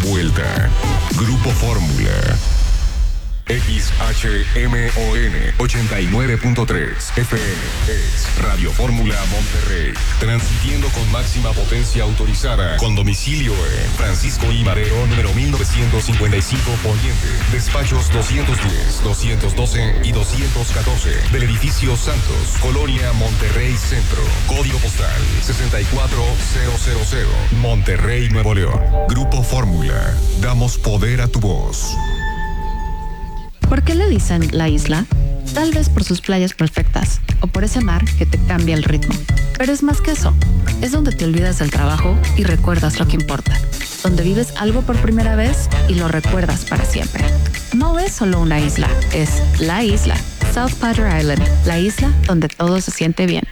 vuelta. Grupo Fórmula. XHMON 89.3 FM es Radio Fórmula Monterrey, transmitiendo con máxima potencia autorizada, con domicilio en Francisco I. Madero, número 1955 Poniente, despachos 210, 212 y 214 del edificio Santos, Colonia Monterrey Centro, código postal 64000, Monterrey, Nuevo León. Grupo Fórmula, damos poder a tu voz. ¿Por qué le dicen la isla? Tal vez por sus playas perfectas o por ese mar que te cambia el ritmo. Pero es más que eso. Es donde te olvidas del trabajo y recuerdas lo que importa. Donde vives algo por primera vez y lo recuerdas para siempre. No es solo una isla, es la isla. South Padre Island, la isla donde todo se siente bien.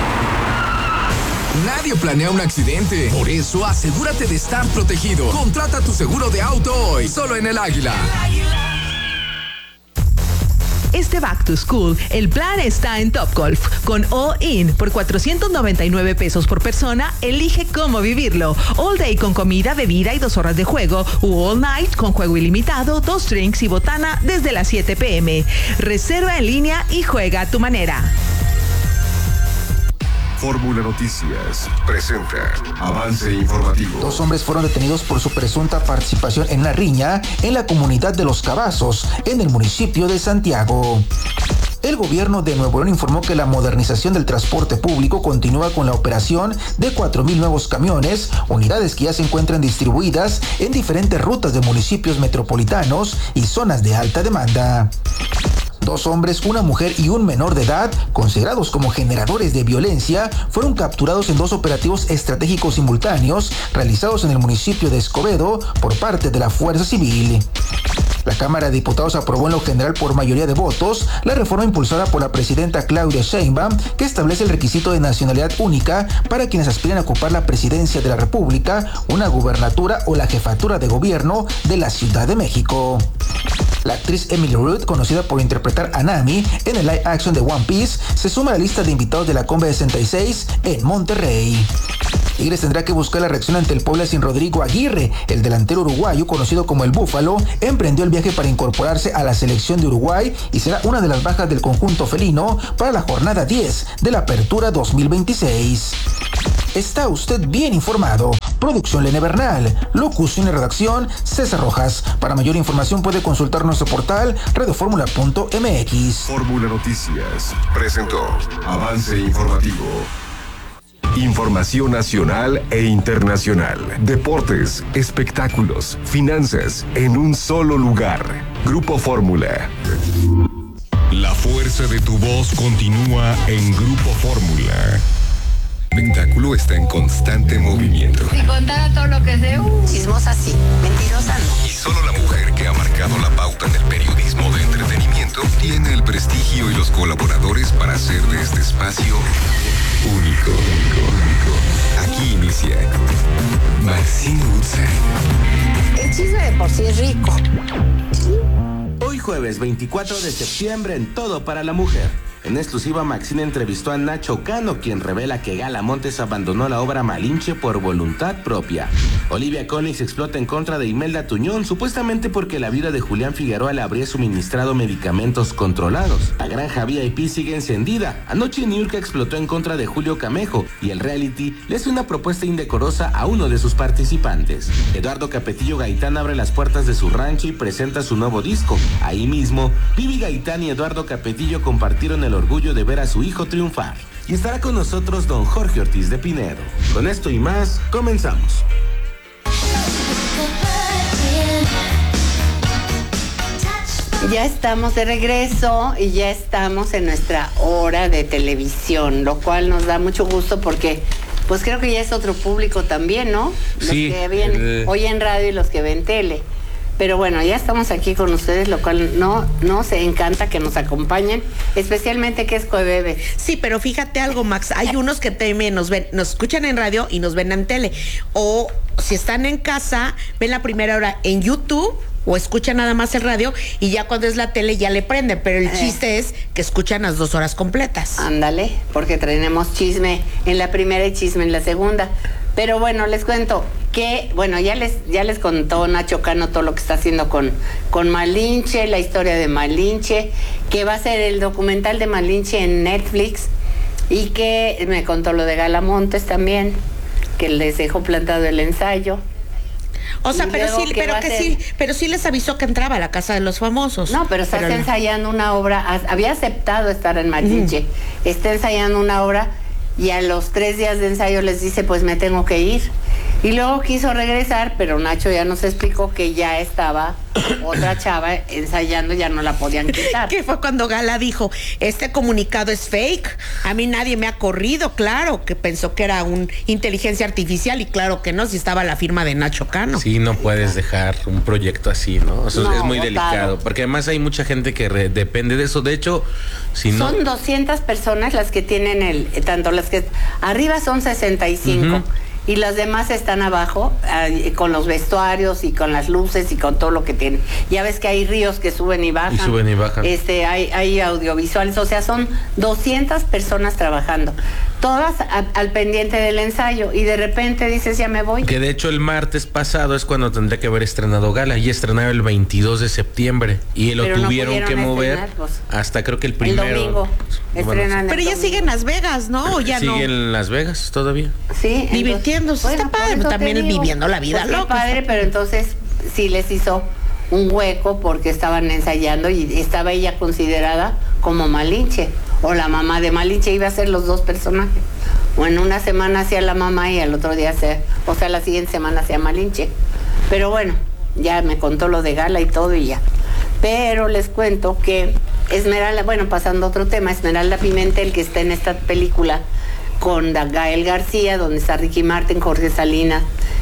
Nadie planea un accidente. Por eso, asegúrate de estar protegido. Contrata tu seguro de auto hoy, solo en El Águila. Este Back to School, el plan está en Topgolf. Con All In por $499 por persona, elige cómo vivirlo. All Day con comida, bebida y 2 horas de juego. O All Night con juego ilimitado, 2 drinks y botana desde las 7 p.m. Reserva en línea y juega a tu manera. Fórmula Noticias presenta avance informativo. 2 hombres fueron detenidos por su presunta participación en una riña en la comunidad de Los Cavazos, en el municipio de Santiago. El gobierno de Nuevo León informó que la modernización del transporte público continúa con la operación de 4,000 nuevos camiones, unidades que ya se encuentran distribuidas en diferentes rutas de municipios metropolitanos y zonas de alta demanda. 2 hombres, una mujer y un menor de edad, considerados como generadores de violencia, fueron capturados en 2 operativos estratégicos simultáneos realizados en el municipio de Escobedo por parte de la Fuerza Civil. La Cámara de Diputados aprobó en lo general por mayoría de votos la reforma impulsada por la presidenta Claudia Sheinbaum, que establece el requisito de nacionalidad única para quienes aspiren a ocupar la presidencia de la República, una gubernatura o la jefatura de gobierno de la Ciudad de México. La actriz Emily Root, conocida por interpretar a Nami en el live action de One Piece, se suma a la lista de invitados de la Conve 66 en Monterrey. Tigres tendrá que buscar la reacción ante el Puebla sin Rodrigo Aguirre. El delantero uruguayo, conocido como el Búfalo, emprendió el viaje para incorporarse a la selección de Uruguay y será una de las bajas del conjunto felino para la jornada 10 de la Apertura 2026. Está usted bien informado. Producción Lene Bernal, locución y redacción César Rojas. Para mayor información puede consultar nuestro portal radioformula.mx. Fórmula Noticias presentó avance informativo. Información nacional e internacional. Deportes, espectáculos, finanzas, en un solo lugar. Grupo Fórmula. La fuerza de tu voz continúa en Grupo Fórmula. El espectáculo está en constante movimiento. Si contara todo lo que sé, chismosa sí, mentirosa no. Y solo la mujer que ha marcado la pauta en el periodismo de entretenimiento tiene el prestigio y los colaboradores para hacer de este espacio único. Aquí inicia Maxine Woodside. El chisme de por sí es rico. Hoy jueves 24 de septiembre en Todo para la Mujer. En exclusiva, Maxine entrevistó a Nacho Cano, quien revela que Gala Montes abandonó la obra Malinche por voluntad propia. Olivia Collins explota en contra de Imelda Tuñón, supuestamente porque la viuda de Julián Figueroa le habría suministrado medicamentos controlados. La granja VIP sigue encendida. Anoche Niurka explotó en contra de Julio Camejo y el reality le hace una propuesta indecorosa a uno de sus participantes. Eduardo Capetillo Gaitán abre las puertas de su rancho y presenta su nuevo disco. Ahí mismo, Vivi Gaitán y Eduardo Capetillo compartieron el orgullo de ver a su hijo triunfar. Y estará con nosotros don Jorge Ortiz de Pinedo. Con esto y más, comenzamos. Ya estamos de regreso y ya estamos en nuestra hora de televisión, lo cual nos da mucho gusto porque pues creo que ya es otro público también, ¿no? Los que oyen radio y los que ven tele. Pero bueno, ya estamos aquí con ustedes, lo cual nos encanta que nos acompañen, especialmente que es Jueves. Sí, pero fíjate algo, Max, hay unos que también nos escuchan en radio y nos ven en tele. O si están en casa, ven la primera hora en YouTube o escuchan nada más el radio y ya cuando es la tele ya le prenden. Pero el chiste es que escuchan las 2 horas completas. Ándale, porque tenemos chisme en la primera y chisme en la segunda. Pero bueno, les cuento, que, bueno, ya les contó Nacho Cano todo lo que está haciendo con Malinche, la historia de Malinche, que va a ser el documental de Malinche en Netflix, y que me contó lo de Galamontes también, que les dejó plantado el ensayo. O sea, pero sí les avisó que entraba a la Casa de los Famosos. No, pero está ensayando una obra, había aceptado estar en Malinche, está ensayando una obra, y a los 3 días de ensayo les dice, pues me tengo que ir. Y luego quiso regresar, pero Nacho ya nos explicó que ya estaba otra chava ensayando, ya no la podían quitar. Que fue cuando Gala dijo, este comunicado es fake, a mí nadie me ha corrido, claro, que pensó que era una inteligencia artificial, y claro que no, si estaba la firma de Nacho Cano. Sí, no puedes dejar un proyecto así, ¿no? Eso es muy delicado, porque además hay mucha gente que depende de eso. De hecho, si no... Son 200 personas las que tienen tanto las que arriba son 65, y las demás están abajo, con los vestuarios y con las luces y con todo lo que tienen. Ya ves que hay ríos que suben y bajan. Hay audiovisuales, o sea, son 200 personas trabajando, todas al pendiente del ensayo, y de repente dices, ya me voy. Que de hecho el martes pasado es cuando tendría que haber estrenado Gala, y estrenaba el 22 de septiembre, y lo tuvieron que mover hasta creo que el primero. El domingo. Pero ella sigue en Las Vegas, ¿no? ¿O ya sigue en Las Vegas todavía? Sí. Divirtiéndose. Está padre, también viviendo la vida loca. Está padre, pero entonces sí les hizo un hueco porque estaban ensayando y estaba ella considerada como Malinche, o la mamá de Malinche, iba a ser los dos personajes. O en una semana hacía la mamá y al otro día la siguiente semana hacía Malinche. Pero bueno, ya me contó lo de Gala y todo y ya. Pero les cuento que Esmeralda, bueno, pasando a otro tema, Esmeralda Pimentel, que está en esta película con Gael García, donde está Ricky Martin, Jorge Salinas,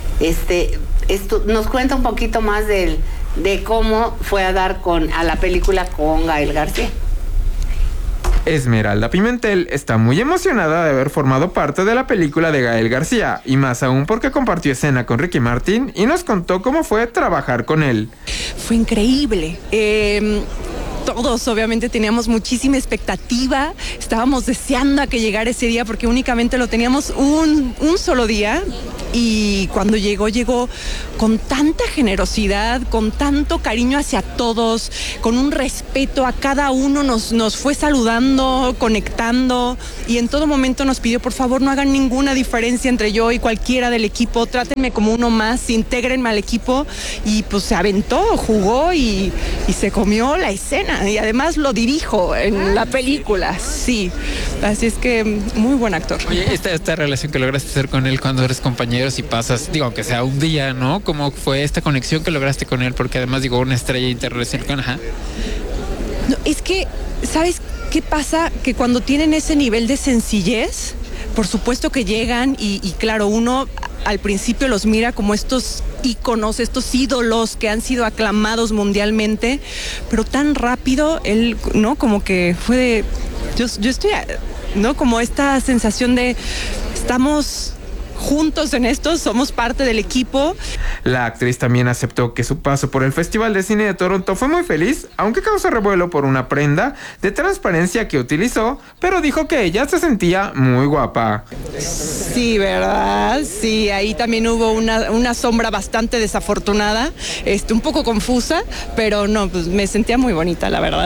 nos cuenta un poquito más de cómo fue a dar a la película con Gael García. Esmeralda Pimentel está muy emocionada de haber formado parte de la película de Gael García, y más aún porque compartió escena con Ricky Martin y nos contó cómo fue trabajar con él. Fue increíble. Todos obviamente teníamos muchísima expectativa, estábamos deseando a que llegara ese día porque únicamente lo teníamos un solo día, y cuando llegó con tanta generosidad, con tanto cariño hacia todos, con un respeto a cada uno, nos fue saludando, conectando, y en todo momento nos pidió, por favor, no hagan ninguna diferencia entre yo y cualquiera del equipo, trátenme como uno más, intégrenme al equipo, y pues se aventó, jugó y se comió la escena. Y además lo dirijo en la película, sí. Así es que muy buen actor. Oye, esta relación que lograste hacer con él cuando eres compañeros y pasas, aunque sea un día, ¿no? ¿Cómo fue esta conexión que lograste con él? Porque además, una estrella internacional. No, es que, ¿sabes qué pasa? Que cuando tienen ese nivel de sencillez, por supuesto que llegan y claro, uno al principio los mira como estos íconos, estos ídolos que han sido aclamados mundialmente, pero tan rápido él, ¿no? Como que fue de... Yo estoy, ¿no? Como esta sensación de estamos juntos en esto, somos parte del equipo. La actriz también aceptó que su paso por el Festival de Cine de Toronto fue muy feliz, aunque causó revuelo por una prenda de transparencia que utilizó, pero dijo que ella se sentía muy guapa. Sí, ¿verdad? Sí, ahí también hubo una sombra bastante desafortunada, un poco confusa, pero no, pues me sentía muy bonita, la verdad.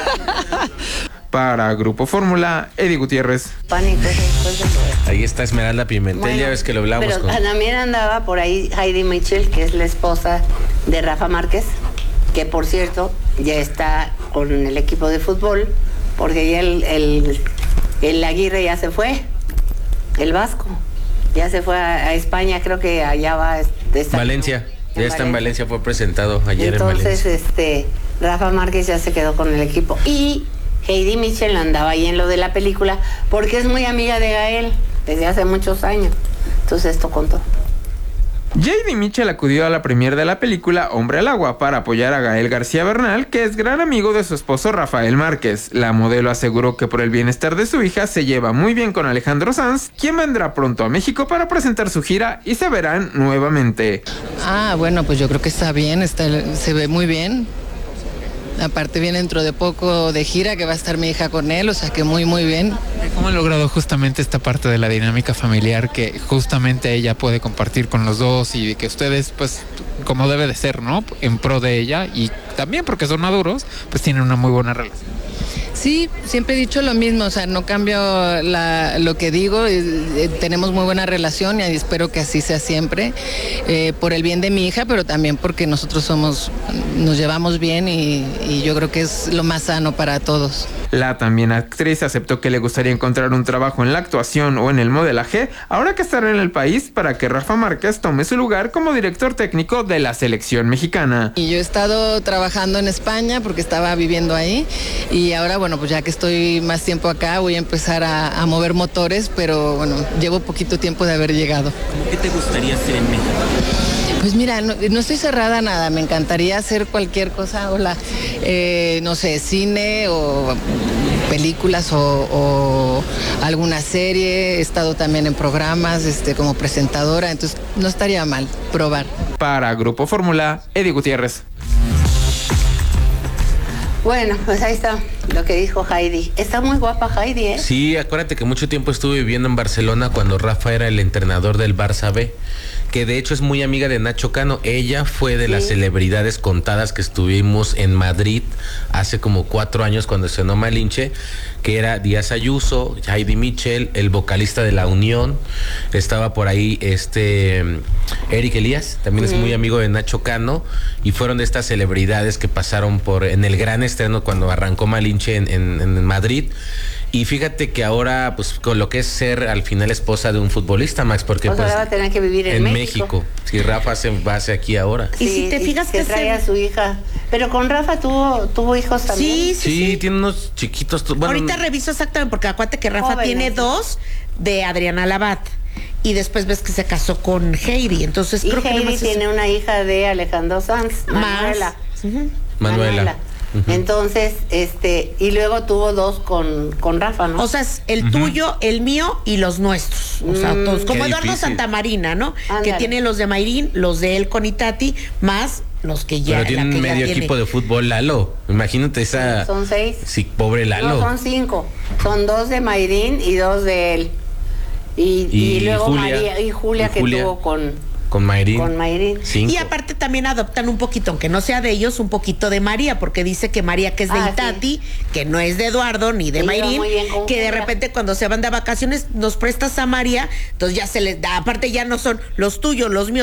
Para Grupo Fórmula, Eddie Gutiérrez. Ahí está Esmeralda Pimentel, bueno, ya ves que lo hablamos. Pero también andaba por ahí Heidi Mitchell, que es la esposa de Rafa Márquez, que por cierto ya está con el equipo de fútbol, porque ya el Aguirre ya se fue, el Vasco, ya se fue a España, creo que allá va. Valencia, ya está en Valencia, fue presentado ayer. Entonces, en Valencia. Rafa Márquez ya se quedó con el equipo. Y Heidi Mitchell andaba ahí en lo de la película porque es muy amiga de Gael desde hace muchos años. Entonces esto contó. Heidi Mitchell acudió a la premiere de la película Hombre al Agua para apoyar a Gael García Bernal, que es gran amigo de su esposo Rafael Márquez. La modelo aseguró que por el bienestar de su hija se lleva muy bien con Alejandro Sanz, quien vendrá pronto a México para presentar su gira y se verán nuevamente. Bueno, pues yo creo que está bien, se ve muy bien. Aparte viene dentro de poco de gira que va a estar mi hija con él, o sea que muy bien. ¿Cómo han logrado justamente esta parte de la dinámica familiar que justamente ella puede compartir con los dos y que ustedes, pues, como debe de ser, ¿no? En pro de ella y también porque son maduros, pues tienen una muy buena relación. Sí, siempre he dicho lo mismo, o sea, no cambio lo que digo, tenemos muy buena relación y espero que así sea siempre, por el bien de mi hija, pero también porque nosotros nos llevamos bien y yo creo que es lo más sano para todos. La también actriz aceptó que le gustaría encontrar un trabajo en la actuación o en el modelaje, ahora que estará en el país para que Rafa Márquez tome su lugar como director técnico de la selección mexicana. Y yo he estado trabajando en España porque estaba viviendo ahí y ahora, bueno, pues ya que estoy más tiempo acá voy a empezar a mover motores, pero bueno, llevo poquito tiempo de haber llegado. ¿Qué te gustaría hacer en México? Pues mira, no estoy cerrada a nada, me encantaría hacer cualquier cosa, no sé, cine o películas o alguna serie, he estado también en programas como presentadora, entonces no estaría mal probar. Para Grupo Fórmula, Eddie Gutiérrez. Bueno, pues ahí está lo que dijo Heidi. Está muy guapa Heidi, ¿eh? Sí, acuérdate que mucho tiempo estuve viviendo en Barcelona cuando Rafa era el entrenador del Barça B, que de hecho es muy amiga de Nacho Cano. Ella fue de las celebridades contadas que estuvimos en Madrid hace como 4 años cuando estrenó Malinche, que era Díaz Ayuso, Heidi Mitchell, el vocalista de La Unión, estaba por ahí Eric Elías, también es muy amigo de Nacho Cano, y fueron de estas celebridades que pasaron en el gran estreno cuando arrancó Malinche en Madrid. Y fíjate que ahora, pues, con lo que es ser al final esposa de un futbolista, Max, porque pues ahora va a tener que vivir en México. Si Rafa se base aquí ahora. Sí, y si te fijas que trae a su hija. Pero con Rafa tuvo hijos también. Sí, tiene unos chiquitos. Bueno, ahorita reviso exactamente, porque acuérdate que Rafa tiene 2 de Adriana Labat. Y después ves que se casó con Heidi. Entonces creo que Heidi tiene una hija de Alejandro Sanz, Manuela. Manuela. Entonces, y luego tuvo 2 con Rafa, ¿no? O sea, es el tuyo, el mío y los nuestros. O sea, todos. Como Eduardo Santamarina, ¿no? Ándale. Que tiene los de Mayrín, los de él con Itati, más los que ya. Pero tiene un medio equipo de fútbol, Lalo. Imagínate esa. Son 6. Sí, pobre Lalo. No, son 5. Son 2 de Mayrín y 2 de él. Y luego Julia, María y Julia que tuvo con Mayrín. 5. Y aparte también adoptan un poquito, aunque no sea de ellos, un poquito de María, porque dice que María, que es de Itati, que no es de Eduardo ni de Mayrín, que de repente cuando se van de vacaciones nos prestas a María, entonces ya se les da, aparte ya no son los tuyos, los míos.